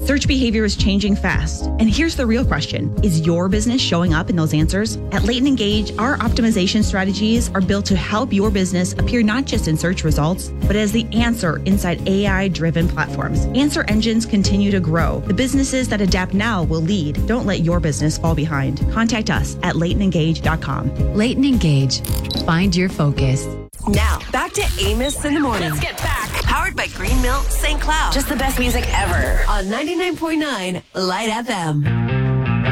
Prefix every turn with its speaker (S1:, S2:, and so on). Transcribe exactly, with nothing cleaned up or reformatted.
S1: Search behavior is changing fast. And here's the real question. Is your business showing up in those answers? At Leighton Engage, our optimization strategies are built to help your business appear not just in search results, but as the answer inside A I-driven platforms. Answer engines continue to grow. The businesses that adapt now will lead. Don't let your business fall behind. Contact us at leighton engage dot com.
S2: Leighton Engage. Find your focus.
S3: Now, back to Amos in the Morning.
S4: Let's get back.
S3: Powered by Green Mill Saint Cloud.
S4: Just the best music ever.
S3: On ninety-nine point nine Light F M.